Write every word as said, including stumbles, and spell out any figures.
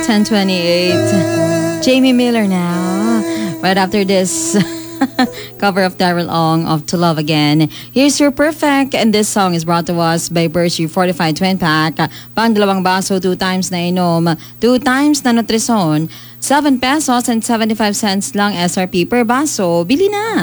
ten twenty-eight. Jamie Miller now. Right after this cover of Daryl Ong of To Love Again. Here's Your Perfect, and this song is brought to us by Bershey Fortified Twin Pack. Pang dalawang baso, two times na inom, two times na nutrisyon. seven pesos and seventy-five cents lang S R P per baso. Bili na!